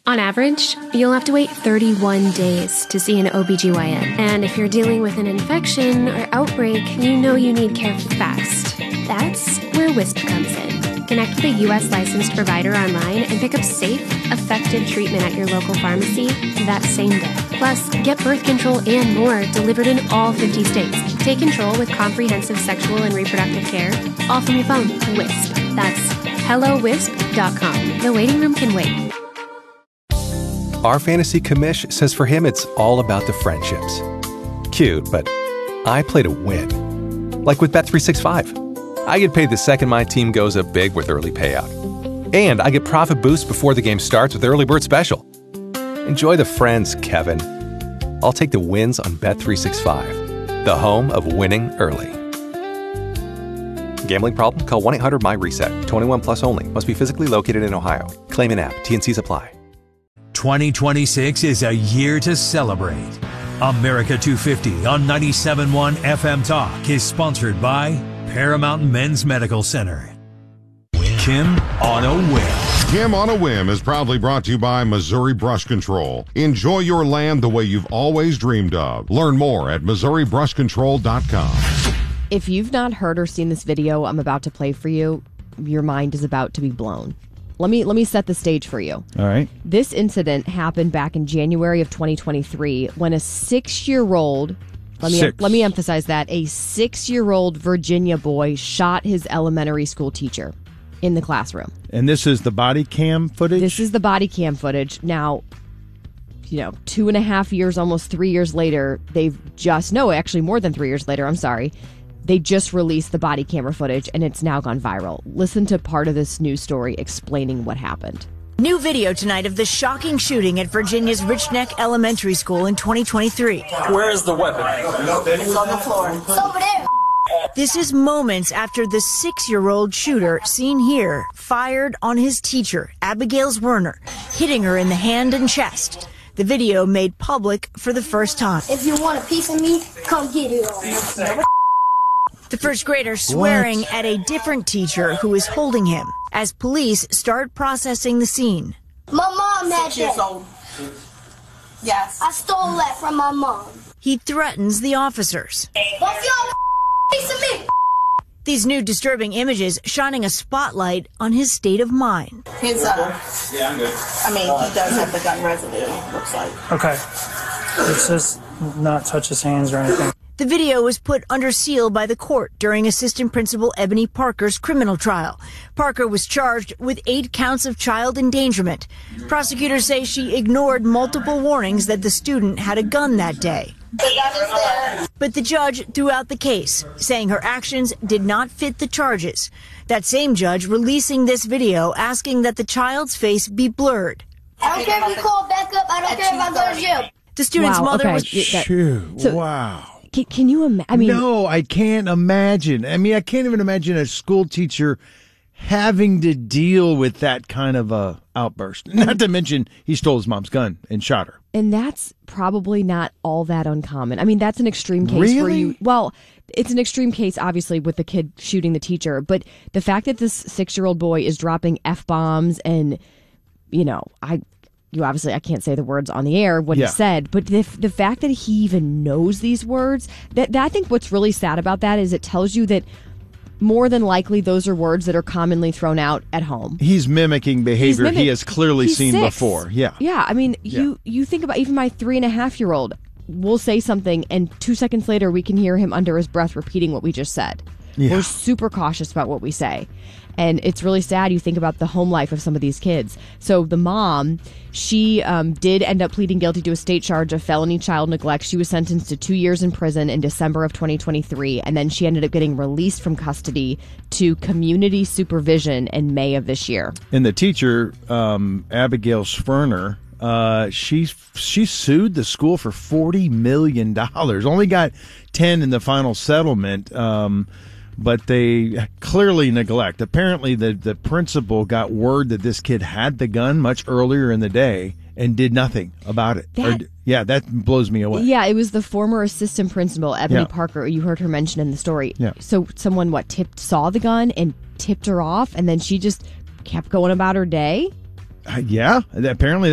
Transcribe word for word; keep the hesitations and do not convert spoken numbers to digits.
On average, you'll have to wait thirty-one days to see an O B G Y N. And if you're dealing with an infection or outbreak, you know you need care fast. That's where Wisp comes in. Connect with a U S licensed provider online and pick up safe, effective treatment at your local pharmacy that same day. Plus, get birth control and more delivered in all fifty states. Take control with comprehensive sexual and reproductive care, all from your phone. Wisp. That's hello wisp dot com. The waiting room can wait. Our fantasy commish says for him it's all about the friendships. Cute, but I play to win. Like with Bet three sixty-five. I get paid the second my team goes up big with early payout. And I get profit boost before the game starts with Early Bird Special. Enjoy the friends, Kevin. I'll take the wins on Bet three sixty-five, the home of winning early. Gambling problem? Call one eight hundred M Y reset. twenty-one plus only. Must be physically located in Ohio. Claim in app. T and Cs apply. twenty twenty-six is a year to celebrate. America two fifty on ninety-seven point one F M Talk is sponsored by Paramount Men's Medical Center. Kim on a Whim. Kim on a Whim is proudly brought to you by Missouri Brush Control. Enjoy your land the way you've always dreamed of. Learn more at missouri brush control dot com. If you've not heard or seen this video I'm about to play for you, your mind is about to be blown. Let me let me set the stage for you. All right. This incident happened back in January of twenty twenty-three when a six-year-old, let me Six. let me emphasize that, a six-year-old Virginia boy shot his elementary school teacher in the classroom. And this is the body cam footage? This is the body cam footage. Now, you know, two and a half years, almost three years later, they've just, no, actually more than three years later, I'm sorry, they just released the body camera footage, and it's now gone viral. Listen to part of this news story explaining what happened. New video tonight of the shocking shooting at Virginia's Rich Neck Elementary School in twenty twenty-three. Where is the weapon? It's on the floor. It's over there. This is moments after the six-year-old shooter, seen here, fired on his teacher, Abigail Werner, hitting her in the hand and chest. The video made public for the first time. If you want a piece of me, come get it all. The first grader swearing What? at a different teacher who is holding him as police start processing the scene. My mom had Six years that. old. Yes. I stole that from my mom. He threatens the officers. If y'all want a piece of me, These new disturbing images shining a spotlight on his state of mind. His, uh, yeah, I'm good. I mean, he does have the gun residue, looks like. Okay. It's just not touch his hands or anything. The video was put under seal by the court during Assistant Principal Ebony Parker's criminal trial. Parker was charged with eight counts of child endangerment. Prosecutors say she ignored multiple warnings that the student had a gun that day. But the judge threw out the case, saying her actions did not fit the charges. That same judge releasing this video asking that the child's face be blurred. I don't care if you call back up. I don't care if I go to jail. The student's Wow, mother okay. was... Yeah, that- Phew, So- wow. Can, can you imagine? I mean, No, I can't imagine. I mean, I can't even imagine a school teacher having to deal with that kind of a outburst. Not to mention he stole his mom's gun and shot her. and that's probably not all that uncommon. I mean, that's an extreme case where Really? you, well, it's an extreme case, obviously, with the kid shooting the teacher. But the fact that this six-year-old boy is dropping F-bombs and, you know, I... You obviously, I can't say the words on the air, what Yeah. he said, but the, the fact that he even knows these words, that, that I think what's really sad about that is it tells you that more than likely those are words that are commonly thrown out at home. He's mimicking behavior He's mimic- he has clearly he's seen six. before. Yeah. Yeah, I mean, Yeah. you you think about even my three and a half year old will say something, and two seconds later we can hear him under his breath repeating what we just said. Yeah. We're super cautious about what we say. And it's really sad. You think about the home life of some of these kids. So the mom, she um, did end up pleading guilty to a state charge of felony child neglect. She was sentenced to two years in prison in December of twenty twenty-three. And then she ended up getting released from custody to community supervision in May of this year. And the teacher, um, Abigail Schwerner, uh, she she sued the school for forty million dollars. Only got ten in the final settlement. Um, But they clearly neglect. Apparently, the, the principal got word that this kid had the gun much earlier in the day and did nothing about it. That- Or- yeah, that blows me away. Yeah, it was the former assistant principal, Ebony Yeah. Parker. You heard her mention in the story. Yeah. So someone, what, tipped, saw the gun and tipped her off, and then she just kept going about her day? Uh, yeah, apparently